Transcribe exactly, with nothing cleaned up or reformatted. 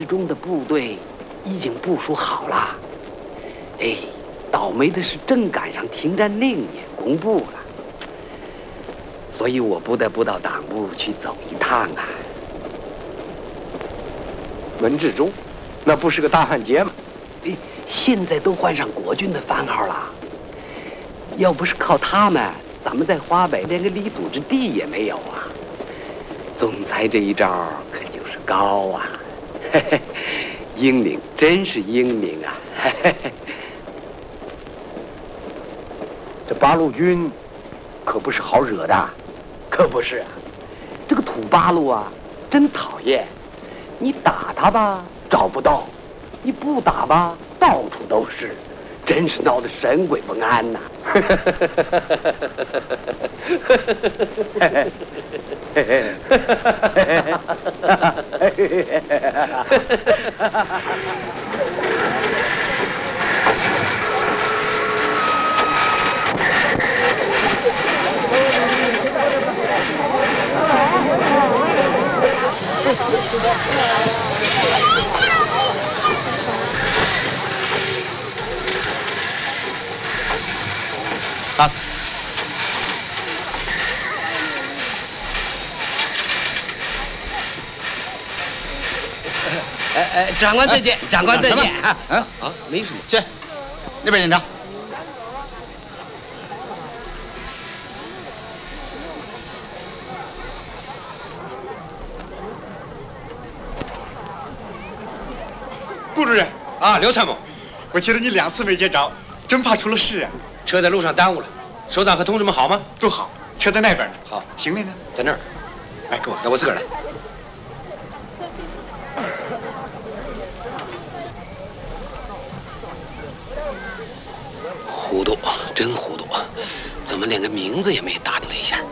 中的部队已经部署好了。哎，倒霉的是正赶上停战令也公布了，所以我不得不到党部去走一趟啊。 文志忠，那不是个大汉奸吗？ 哎，现在都换上国军的番号了。要不是靠他们，咱们在华北连个立足之地也没有啊。总裁这一招可就是高啊！嘿嘿，英明，真是英明啊！嘿嘿嘿。 这八路军可不是好惹的， 可不是啊。这个土八路啊，真讨厌。你打他吧，找不到；你不打吧，到处都是，真是闹得神鬼不安呐！ 打死！ 哎哎，长官再见，长官再见啊！ 嗯啊，没什么。 去，那边检查。 顾主任啊，刘参谋， 我记得你两次没接着，真怕出了事啊！ 车在路上耽误了，首长和同志们好吗？ 都好，车在那边呢。 好， 行李呢？ 在那儿。 来，给我。 那我自个儿来。 糊涂，真糊涂，怎么连个名字也没打听了一下？